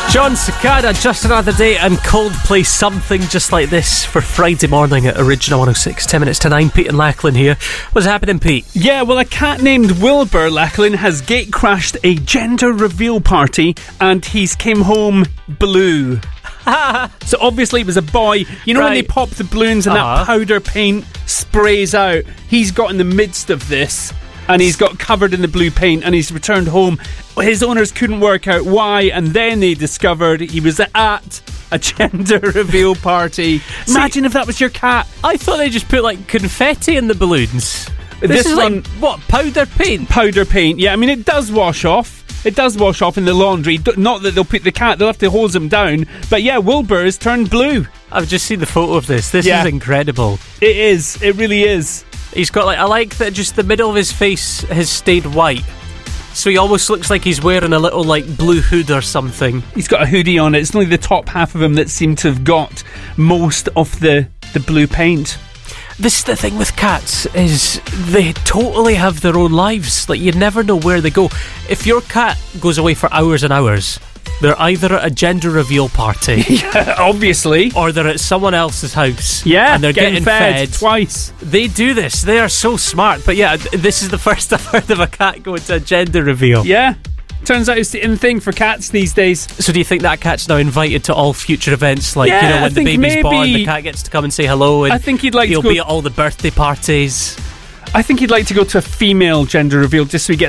John Cicada, Just Another Day, and Coldplay, Something Just Like This for Friday morning at Original 106. 10 minutes to 9. Pete and Lachlan here. What's happening, Pete? Yeah, well, a cat named Wilbur, Lachlan, has gate crashed a gender reveal party and he's came home blue. So obviously it was a boy. You know when they pop the balloons and that powder paint sprays out? He's got in the midst of this and he's got covered in the blue paint and he's returned home. His owners couldn't work out why, and then they discovered he was at a gender reveal party. Imagine if that was your cat. I thought they just put like confetti in the balloons. This is one, like, what, powder paint? Powder paint, yeah. I mean, it does wash off. It does wash off in the laundry. Not that they'll put the cat, they'll have to hose him down. But yeah, Wilbur has turned blue. I've just seen the photo of this. This is incredible. It is. It really is. He's got I like that just the middle of his face has stayed white. So he almost looks like he's wearing a little blue hood or something. He's got a hoodie on. It's only the top half of him that seemed to have got most of the blue paint. This is the thing with cats, is they totally have their own lives. Like, you never know where they go. If your cat goes away for hours and hours, they're either at a gender reveal party, yeah, obviously, or they're at someone else's house. Yeah, and they're getting fed twice. They do this. They are so smart. But yeah, this is the first I've heard of a cat going to a gender reveal. Yeah. Turns out it's the in thing for cats these days. So do you think that cat's now invited to all future events? Like, when the baby's born, the cat gets to come and say hello, and I think he'll be at all the birthday parties. I think he'd like to go to a female gender reveal just so he gets